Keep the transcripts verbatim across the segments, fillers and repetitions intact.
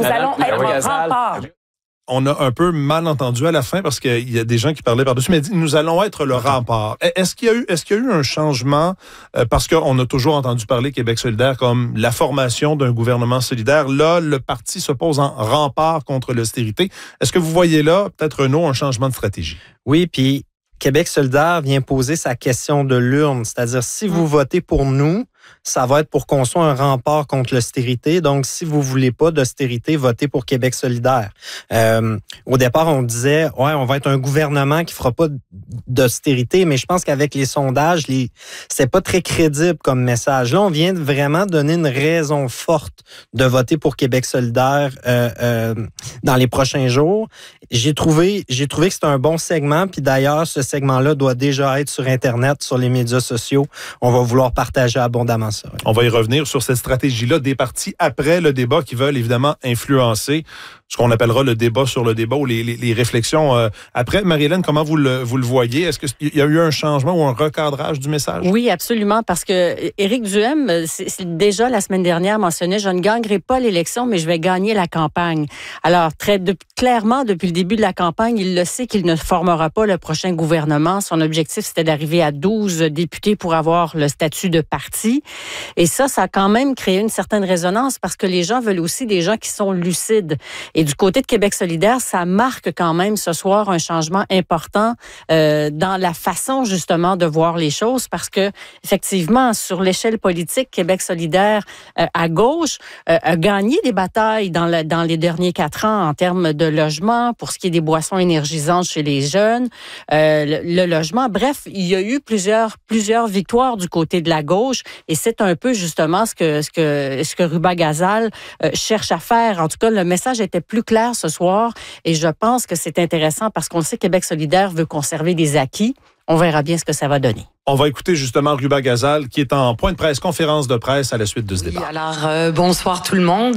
nous allons être un rempart. On a un peu mal entendu à la fin parce qu'il y a des gens qui parlaient par-dessus, mais nous allons être le rempart. Est-ce qu'il y a eu, est-ce qu'il y a eu un changement euh, parce qu'on a toujours entendu parler Québec solidaire comme la formation d'un gouvernement solidaire. Là, le parti se pose en rempart contre l'austérité. Est-ce que vous voyez là, peut-être Renaud, un changement de stratégie? Oui, puis Québec solidaire vient poser sa question de l'urne, c'est-à-dire si vous votez pour nous, ça va être pour qu'on soit un rempart contre l'austérité. Donc, si vous voulez pas d'austérité, votez pour Québec solidaire. Euh, au départ, on disait, ouais, on va être un gouvernement qui fera pas d'austérité, mais je pense qu'avec les sondages, les, c'est pas très crédible comme message. Là, on vient vraiment donner une raison forte de voter pour Québec solidaire euh, euh, dans les prochains jours. J'ai trouvé, j'ai trouvé que c'est un bon segment. Puis d'ailleurs, ce segment-là doit déjà être sur Internet, sur les médias sociaux. On va vouloir partager abondamment ça. Oui. On va y revenir sur cette stratégie-là des partis après le débat qui veulent évidemment influencer ce qu'on appellera le débat sur le débat ou les, les, les réflexions euh, après. Marie-Hélène, comment vous le, vous le voyez? Est-ce qu'il y a eu un changement ou un recadrage du message? Oui, absolument, parce que Éric Duhaime, c'est, c'est déjà la semaine dernière mentionné, je ne gagnerai pas l'élection, mais je vais gagner la campagne. Alors, très de, clairement, depuis le début de la campagne, il le sait qu'il ne formera pas le prochain gouvernement. Son objectif, c'était d'arriver à douze députés pour avoir le statut de parti. Et ça, ça a quand même créé une certaine résonance parce que les gens veulent aussi des gens qui sont lucides. Et du côté de Québec solidaire, ça marque quand même ce soir un changement important euh, dans la façon justement de voir les choses parce que effectivement, sur l'échelle politique, Québec solidaire euh, à gauche euh, a gagné des batailles dans, le, dans les derniers quatre ans en termes de logement, pour ce qui est des boissons énergisantes chez les jeunes, euh, le, le logement. Bref, il y a eu plusieurs, plusieurs victoires du côté de la gauche et c'est un peu justement ce que, ce que, ce que Ruba-Gazal euh, cherche à faire. En tout cas, le message était plus clair ce soir et je pense que c'est intéressant parce qu'on sait que Québec solidaire veut conserver des acquis. On verra bien ce que ça va donner. On va écouter justement Ruba-Gazal qui est en point de presse, conférence de presse à la suite de ce oui, débat. Alors, euh, bonsoir tout le monde.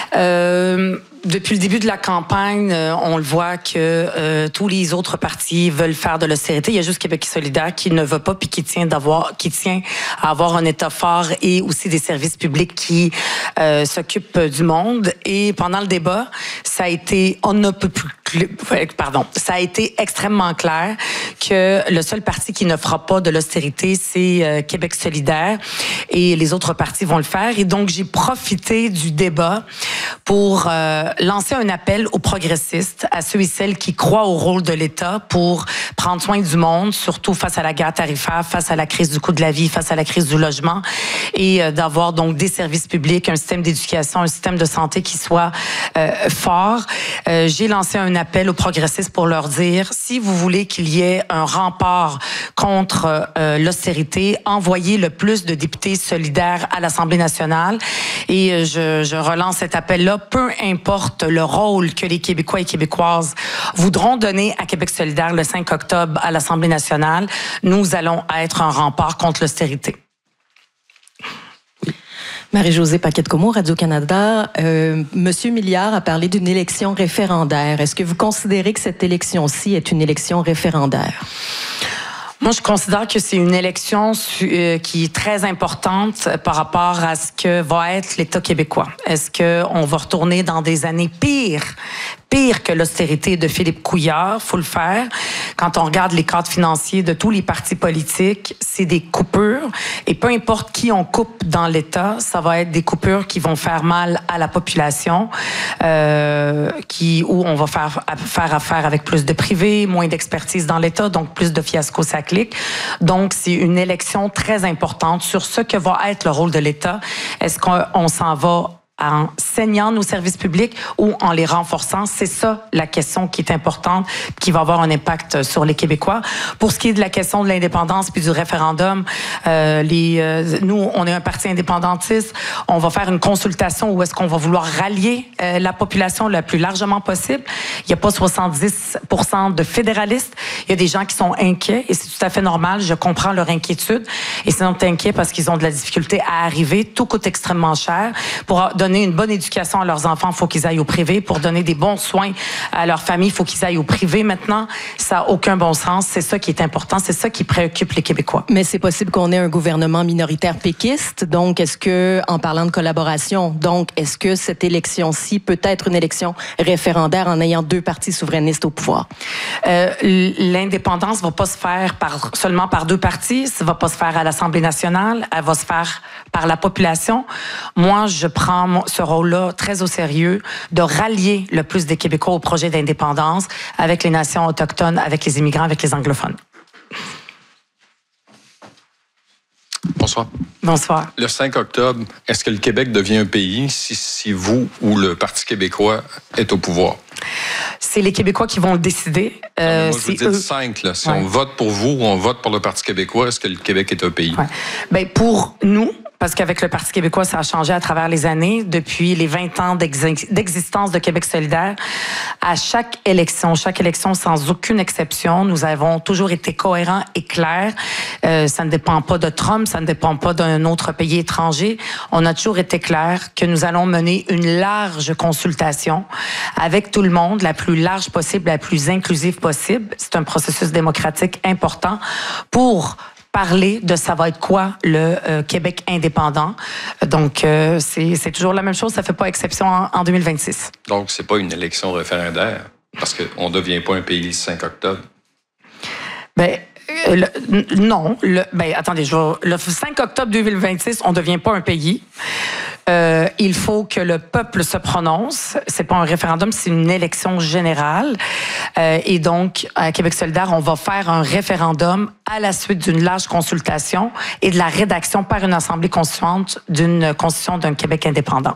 Euh, depuis le début de la campagne, euh, on le voit que euh, tous les autres partis veulent faire de l'austérité. Il y a juste Québec solidaire qui ne veut pas puis qui tient d'avoir, qui tient à avoir un État fort et aussi des services publics qui euh, s'occupent du monde. Et pendant le débat, ça a été, on ne peut plus, pardon, ça a été extrêmement clair que le seul parti qui ne fera pas de l'austérité, c'est euh, Québec solidaire et les autres partis vont le faire. Et donc, j'ai profité du débat pour euh, lancer un appel aux progressistes, à ceux et celles qui croient au rôle de l'État pour prendre soin du monde, surtout face à la guerre tarifaire, face à la crise du coût de la vie, face à la crise du logement, et euh, d'avoir donc des services publics, un système d'éducation, un système de santé qui soit euh, fort. Euh, j'ai lancé un appel aux progressistes pour leur dire, si vous voulez qu'il y ait un rempart contre euh, l'austérité, envoyez le plus de députés solidaires à l'Assemblée nationale. Et euh, je, je relance cet appel-là, peu importe le rôle que les Québécois et Québécoises voudront donner à Québec solidaire le cinq octobre à l'Assemblée nationale, nous allons être un rempart contre l'austérité. Marie-Josée Paquette-Comeau, Radio-Canada. Euh, Monsieur Milliard a parlé d'une élection référendaire. Est-ce que vous considérez que cette élection-ci est une élection référendaire? Moi, je considère que c'est une élection euh, qui est très importante par rapport à ce que va être l'État québécois. Est-ce qu'on va retourner dans des années pires, pire que l'austérité de Philippe Couillard, faut le faire. Quand on regarde les cadres financiers de tous les partis politiques, c'est des coupures. Et peu importe qui on coupe dans l'État, ça va être des coupures qui vont faire mal à la population, euh, qui, où on va faire, faire affaire avec plus de privés, moins d'expertise dans l'État, donc plus de fiasco ça clique. Donc, c'est une élection très importante sur ce que va être le rôle de l'État. Est-ce qu'on s'en va en saignant nos services publics ou en les renforçant? C'est ça la question qui est importante, qui va avoir un impact sur les Québécois. Pour ce qui est de la question de l'indépendance puis du référendum, euh, les, euh, nous, on est un parti indépendantiste. On va faire une consultation où est-ce qu'on va vouloir rallier euh, la population le plus largement possible. Il n'y a pas soixante-dix pour cent de fédéralistes. Il y a des gens qui sont inquiets et c'est tout à fait normal. Je comprends leur inquiétude. Et ils sont inquiets parce qu'ils ont de la difficulté à arriver. Tout coûte extrêmement cher. Pour donner donner une bonne éducation à leurs enfants, il faut qu'ils aillent au privé. Pour donner des bons soins à leur famille, il faut qu'ils aillent au privé maintenant. Ça n'a aucun bon sens. C'est ça qui est important. C'est ça qui préoccupe les Québécois. Mais c'est possible qu'on ait un gouvernement minoritaire péquiste. Donc, est-ce que, en parlant de collaboration, donc, est-ce que cette élection-ci peut être une élection référendaire en ayant deux partis souverainistes au pouvoir? Euh, l'indépendance va pas se faire par, seulement par deux partis. Ça va pas se faire à l'Assemblée nationale. Elle va se faire par la population. Moi, je prends ce rôle-là très au sérieux de rallier le plus des Québécois au projet d'indépendance avec les nations autochtones, avec les immigrants, avec les anglophones. Bonsoir. Bonsoir. Le cinq octobre, est-ce que le Québec devient un pays si, si vous ou le Parti québécois est au pouvoir? C'est les Québécois qui vont le décider. Euh, non, moi, je vous dis le cinq. Là. Si ouais. on vote pour vous ou on vote pour le Parti québécois, est-ce que le Québec est un pays? Ouais. Ben, pour nous, parce qu'avec le Parti québécois, ça a changé à travers les années. Depuis les vingt ans d'existence de Québec solidaire, à chaque élection, chaque élection sans aucune exception, nous avons toujours été cohérents et clairs. Euh, ça ne dépend pas de Trump, ça ne dépend pas d'un autre pays étranger. On a toujours été clairs que nous allons mener une large consultation avec tout le monde, la plus large possible, la plus inclusive possible. C'est un processus démocratique important pour parler de ça va être quoi le euh, Québec indépendant. Donc, euh, c'est, c'est toujours la même chose. Ça fait pas exception en, en deux mille vingt-six. Donc, c'est pas une élection référendaire parce qu'on ne devient pas un pays le cinq octobre. Ben, euh, le, non. Le, ben, attendez, je vais, le cinq octobre deux mille vingt-six, on ne devient pas un pays. Euh, il faut que le peuple se prononce. C'est pas un référendum, c'est une élection générale. Euh, et donc, à Québec solidaire, on va faire un référendum à la suite d'une large consultation et de la rédaction par une assemblée constituante d'une constitution d'un Québec indépendant.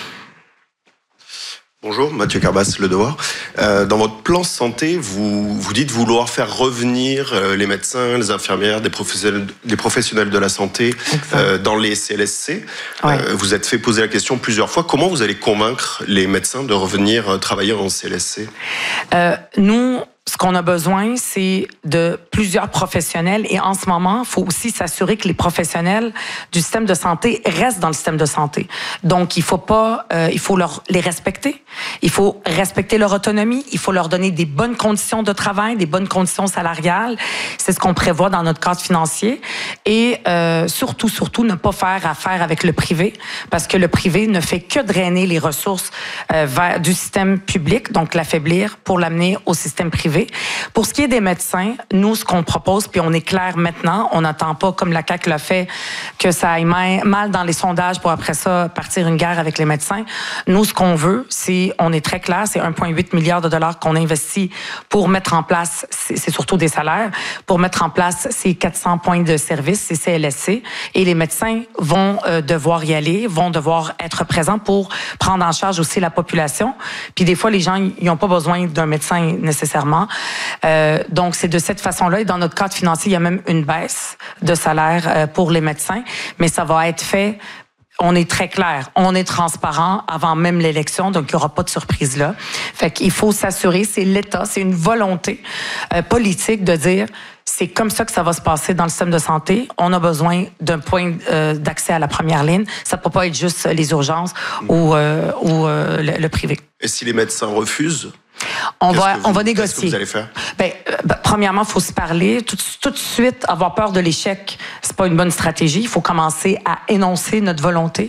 Bonjour, Mathieu Carbas, Le Devoir. Euh, dans votre plan santé, vous, vous dites vouloir faire revenir euh, les médecins, les infirmières, des professionnels, des professionnels de la santé euh, dans les C L S C. Ouais. Euh, vous êtes fait poser la question plusieurs fois. Comment vous allez convaincre les médecins de revenir euh, travailler en C L S C? euh, Nous... Ce qu'on a besoin, c'est de plusieurs professionnels. Et en ce moment, il faut aussi s'assurer que les professionnels du système de santé restent dans le système de santé. Donc, il faut pas, euh, il faut leur, les respecter. Il faut respecter leur autonomie. Il faut leur donner des bonnes conditions de travail, des bonnes conditions salariales. C'est ce qu'on prévoit dans notre cadre financier. Et euh, surtout, surtout, ne pas faire affaire avec le privé, parce que le privé ne fait que drainer les ressources euh, vers, du système public, donc l'affaiblir pour l'amener au système privé. Pour ce qui est des médecins, nous, ce qu'on propose, puis on est clair maintenant, on n'attend pas, comme la C A Q l'a fait, que ça aille mal dans les sondages pour après ça partir une guerre avec les médecins. Nous, ce qu'on veut, c'est, on est très clair, c'est un virgule huit milliard de dollars qu'on investit pour mettre en place, c'est, c'est surtout des salaires, pour mettre en place ces quatre cents points de service, ces C L S C, et les médecins vont euh, devoir y aller, vont devoir être présents pour prendre en charge aussi la population. Puis des fois, les gens, ils n'ont pas besoin d'un médecin nécessairement. Euh, donc, c'est de cette façon-là. Et dans notre cadre financier, il y a même une baisse de salaire euh, pour les médecins, mais ça va être fait. On est très clair, on est transparent avant même l'élection, donc il n'y aura pas de surprise là. Fait qu'il faut s'assurer, c'est l'État, c'est une volonté euh, politique de dire c'est comme ça que ça va se passer dans le système de santé. On a besoin d'un point euh, d'accès à la première ligne. Ça ne peut pas être juste les urgences ou, euh, ou euh, le, le privé. Et si les médecins refusent? On va, vous, on va négocier. Qu'est-ce que vous allez faire? Ben, ben, premièrement, il faut se parler. Tout, tout de suite, avoir peur de l'échec, c'est pas une bonne stratégie. Il faut commencer à énoncer notre volonté.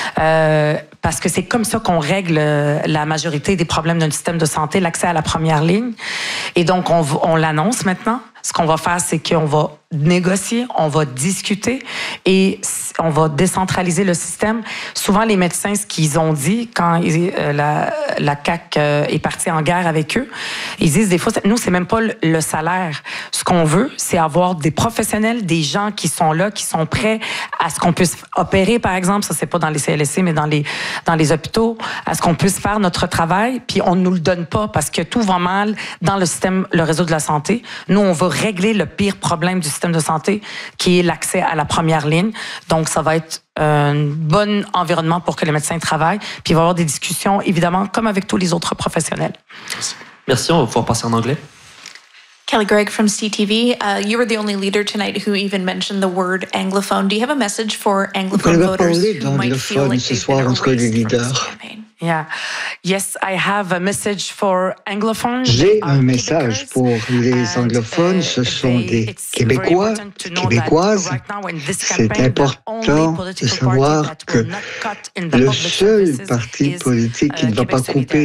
Euh, parce que c'est comme ça qu'on règle la majorité des problèmes d'un système de santé, l'accès à la première ligne. Et donc, on, on l'annonce maintenant. Ce qu'on va faire, c'est qu'on va négocier, on va discuter et on va décentraliser le système. Souvent, les médecins, ce qu'ils ont dit quand ils, euh, la, la C A Q euh, est partie en guerre avec eux, ils disent des fois, nous, c'est même pas le, le salaire. Ce qu'on veut, c'est avoir des professionnels, des gens qui sont là, qui sont prêts à ce qu'on puisse opérer, par exemple. Ça, c'est pas dans les C L S C, mais dans les, dans les hôpitaux, à ce qu'on puisse faire notre travail, puis on ne nous le donne pas parce que tout va mal dans le système, le réseau de la santé. Nous, on va régler le pire problème du système de santé, qui est l'accès à la première ligne. Donc, ça va être un bon environnement pour que les médecins travaillent. Puis, il va y avoir des discussions, évidemment, comme avec tous les autres professionnels. Merci. On va pouvoir passer en anglais. Kelly Gregg from C T V. Uh, you were the only leader tonight who even mentioned the word anglophone. Do you have a message for anglophone voters who might feel like they've been erased from this campaign? Yeah. Yes, I have a message for anglophone. J'ai un message pour les anglophones. Ce sont des Québécois, Québécoises. C'est important de savoir que le seul parti politique qui ne va pas couper